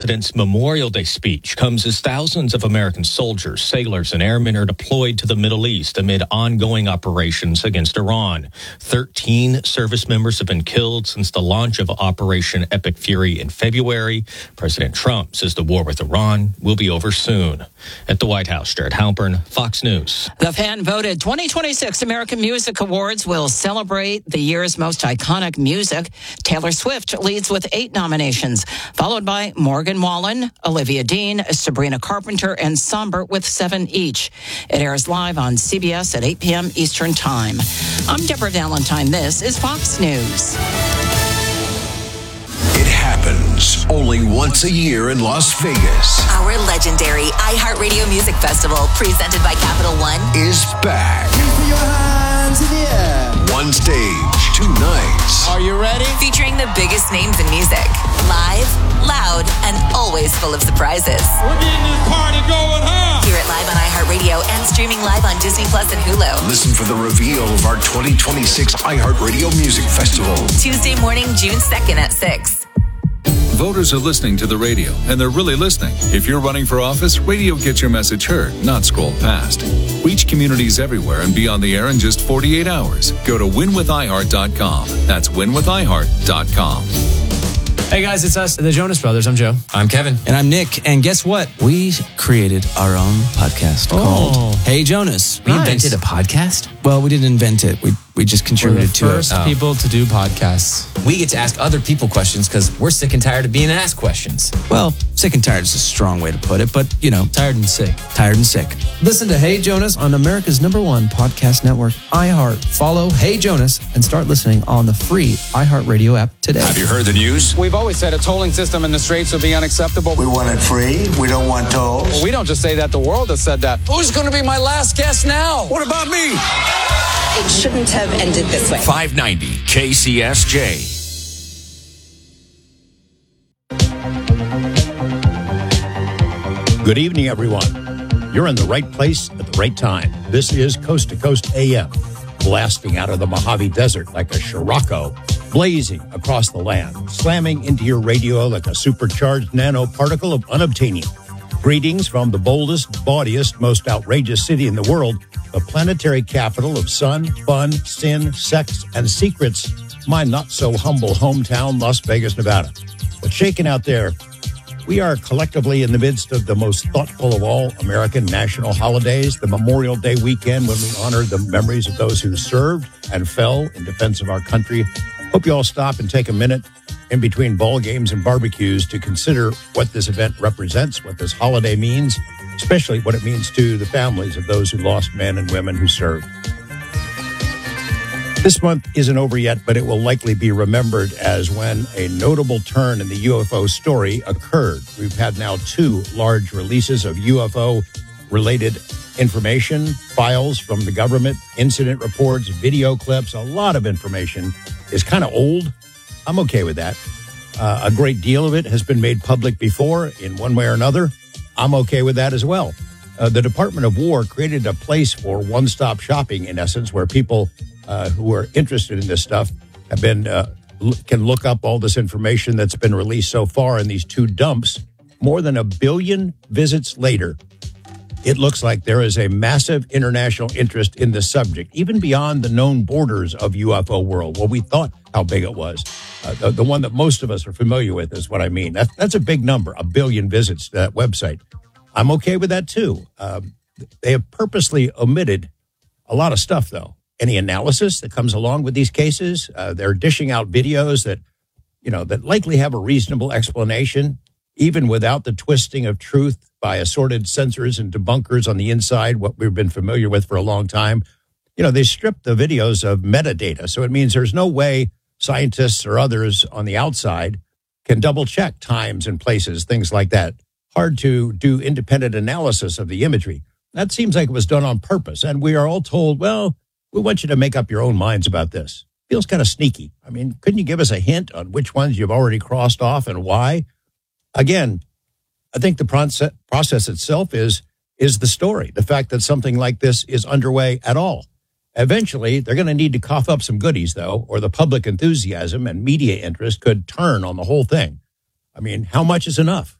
president's Memorial Day speech comes as thousands of American soldiers, sailors, and airmen are deployed to the Middle East amid ongoing operations against Iran. 13 service members have been killed since the launch of Operation Epic Fury in February. President Trump says the war with Iran will be over soon. At the White House, Jared Halpern, Fox News. The fan-voted 2026 American Music Awards will celebrate the year's most iconic music. Taylor Swift leads with 8 nominations, followed by Morgan Wallen, Olivia Dean, Sabrina Carpenter, and Somber with 7 each. It airs live on CBS at 8 p.m. Eastern Time. I'm Deborah Valentine. This is Fox News. It happens only once a year in Las Vegas. Our legendary iHeartRadio Music Festival, presented by Capital One, is back. Put your hands in the air. One stage, 2 nights. Are you ready? featuring the biggest names in music. Live, loud, and always full of surprises. We're getting this party going, huh? Hear it live on iHeartRadio and streaming live on Disney Plus and Hulu. Listen for the reveal of our 2026 iHeartRadio Music Festival. Tuesday morning, June 2nd at 6. Voters are listening to the radio, and they're really listening. If you're running for office, radio gets your message heard, not scrolled past. Reach communities everywhere and be on the air in just 48 hours. Go to winwithiheart.com. That's winwithiheart.com. Hey guys, it's us, the Jonas Brothers. I'm Joe. I'm Kevin. And I'm Nick. And guess what? We created our own podcast called Hey Jonas. We invented a podcast? Well, we didn't invent it. We just contributed to it. We're the first people to do podcasts. We get to ask other people questions because we're sick and tired of being asked questions. Well, sick and tired is a strong way to put it, but, you know. Tired and sick. Tired and sick. Listen to Hey Jonas on America's #1 podcast network, iHeart. Follow Hey Jonas and start listening on the free iHeartRadio app today. Have you heard the news? We've always said a tolling system in the Straits would be unacceptable. We want it free. We don't want tolls. Well, we don't just say that. The world has said that. Who's going to be my last guest now? What about me? It shouldn't have ended this way. 590 KCSJ. Good evening, everyone. You're in the right place at the right time. This is Coast to Coast AM, blasting out of the Mojave Desert like a Scirocco, blazing across the land, slamming into your radio like a supercharged nanoparticle of unobtainium. Greetings from the boldest, bawdiest, most outrageous city in the world, the planetary capital of sun, fun, sin, sex, and secrets, my not-so-humble hometown, Las Vegas, Nevada. What's shaking out there? We are collectively in the midst of the most thoughtful of all American national holidays, the Memorial Day weekend, when we honor the memories of those who served and fell in defense of our country. Hope you all stop and take a minute in between ball games and barbecues to consider what this event represents, what this holiday means, especially what it means to the families of those who lost men and women who served. This month isn't over yet, but it will likely be remembered as when a notable turn in the UFO story occurred. We've had now 2 large releases of UFO-related information, files from the government, incident reports, video clips. A lot of information is kind of old. I'm okay with that. A great deal of it has been made public before in one way or another. I'm okay with that as well. The Department of War created a place for one-stop shopping, in essence, where people who are interested in this stuff have been can look up all this information that's been released so far in these 2 dumps. More than 1 billion visits later, it looks like there is a massive international interest in the subject, even beyond the known borders of UFO world. Well, we thought how big it was. The one that most of us are familiar with is what I mean. That's a big number, 1 billion visits to that website. I'm okay with that, too. They have purposely omitted a lot of stuff, though. Any analysis that comes along with these cases. They're dishing out videos that, that likely have a reasonable explanation, even without the twisting of truth by assorted censors and debunkers on the inside, what we've been familiar with for a long time. They stripped the videos of metadata, so it means there's no way scientists or others on the outside can double-check times and places, things like that. Hard to do independent analysis of the imagery. That seems like it was done on purpose, and we are all told, well, we want you to make up your own minds about this. Feels kind of sneaky. I mean, couldn't you give us a hint on which ones you've already crossed off and why? Again, I think the process itself is the story, the fact that something like this is underway at all. Eventually, they're going to need to cough up some goodies, though, or the public enthusiasm and media interest could turn on the whole thing. I mean, how much is enough?